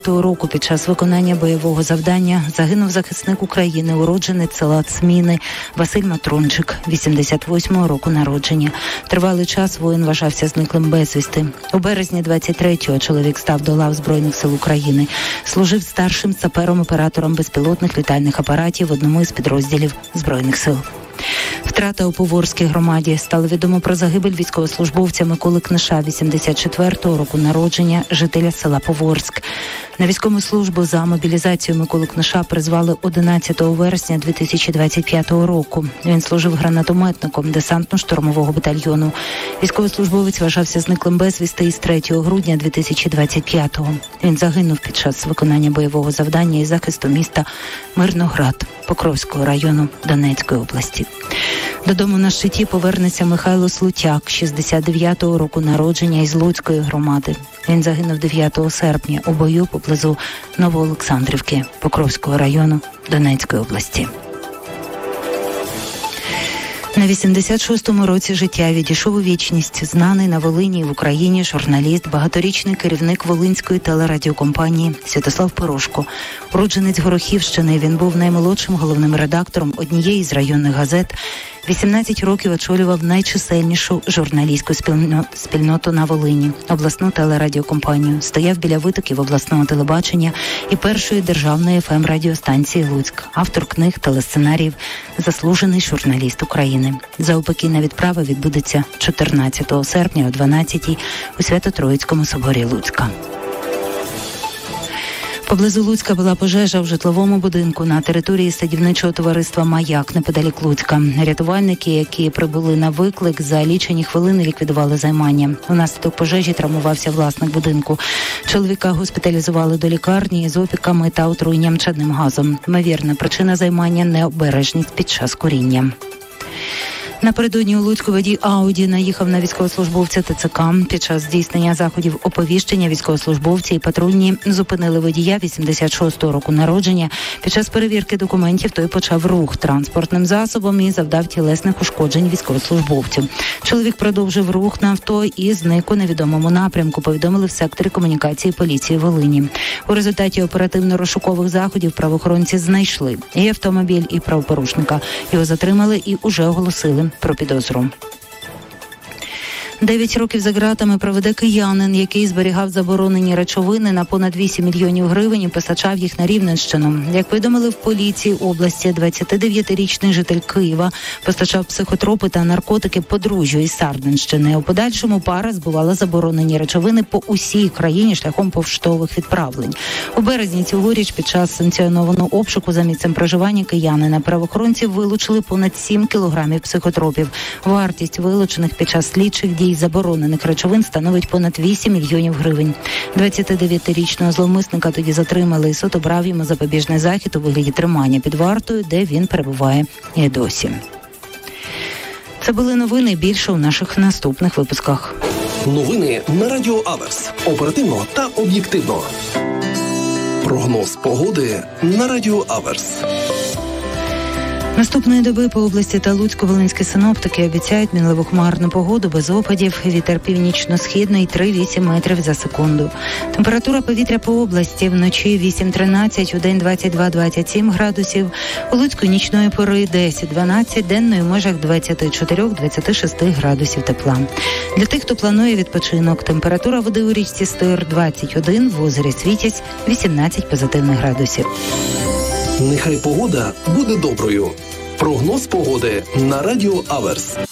року під час виконання бойового завдання загинув захисник України, уродженець села Цміни Василь Матрончик, 88-го року народження. Тривалий час воїн вважався зниклим безвісти. У березні 23-го чоловік став до лав Збройних сил України. Служив старшим сапером-оператором безпілотних літальних апаратів в одному із підрозділів Збройних сил. Втрата у Поворській громаді. Стало відомо про загибель військовослужбовця Миколи Книша, 84-го року народження, жителя села Поворськ. На військову службу за мобілізацію Миколу Книша призвали 11 вересня 2025 року. Він служив гранатометником десантно-штурмового батальйону. Військовослужбовець вважався зниклим безвісти із 3 грудня 2025-го. Він загинув під час виконання бойового завдання і захисту міста Мирноград Покровського району Донецької області. Додому на щиті повернеться Михайло Слутяк, 69-го року народження із Луцької громади. Він загинув 9 серпня у бою поблизу Новоолександрівки Покровського району Донецької області. На 86-му році життя відійшов у вічність знаний на Волині і в Україні журналіст, багаторічний керівник Волинської телерадіокомпанії Святослав Порошко. Уродженець Горохівщини, він був наймолодшим головним редактором однієї з районних газет. 18 років очолював найчисельнішу журналістську спільноту на Волині, обласну телерадіокомпанію. Стояв біля витоків обласного телебачення і першої державної ФМ-радіостанції «Луцьк». Автор книг, телесценаріїв, заслужений журналіст України. Заупокійна відправа відбудеться 14 серпня о 12-й у Свято-Троїцькому соборі Луцька. Поблизу Луцька була пожежа в житловому будинку на території садівничого товариства «Маяк» неподалік Луцька. Рятувальники, які прибули на виклик, за лічені хвилини ліквідували займання. Унаслідок пожежі травмувався власник будинку. Чоловіка госпіталізували до лікарні з опіками та отруєнням чадним газом. Ймовірна причина займання – необережність під час куріння. Напередодні у Луцьку водій Ауді наїхав на військовослужбовця ТЦК. Під час здійснення заходів оповіщення військовослужбовці і патрульні зупинили водія 86-го року народження. Під час перевірки документів той почав рух транспортним засобом і завдав тілесних ушкоджень військовослужбовцю. Чоловік продовжив рух на авто і зник у невідомому напрямку, повідомили в секторі комунікації поліції Волині. У результаті оперативно-розшукових заходів правоохоронці знайшли і автомобіль, і правопорушника. Його затримали і уже оголосили про підозру. 9 років за ґратами проведе киянин, який зберігав заборонені речовини на понад 8 мільйонів гривень і постачав їх на Рівненщину. Як повідомили в поліції області, 29-річний житель Києва постачав психотропи та наркотики подружжю із Сардинщини. У подальшому пара збувала заборонені речовини по усій країні шляхом поштових відправлень. У березні цьогоріч під час санкціонованого обшуку за місцем проживання киянина правоохоронці вилучили понад 7 кілограмів психотропів. Вартість вилучених під час слідчих дій заборонених речовин становить понад 8 мільйонів гривень. 29-річного зловмисника тоді затримали і суд обрав йому запобіжний захід у вигляді тримання під вартою, де він перебуває і досі. Це були новини, більше у наших наступних випусках. Новини на Радіо Аверс. Оперативно та об'єктивно. Прогноз погоди на Радіо Аверс. Наступної доби по області та Луцько-Волинські синоптики обіцяють мінливу хмарну погоду без опадів, вітер північно-східний 3-8 метрів за секунду. Температура повітря по області вночі 8-13, удень 22-27 градусів, у Луцьку нічної пори 10-12, денної в межах 24-26 градусів тепла. Для тих, хто планує відпочинок, температура води у річці Стир 21, в озері Світязь 18 позитивних градусів. Нехай погода буде доброю. Прогноз погоди на Радіо Аверс.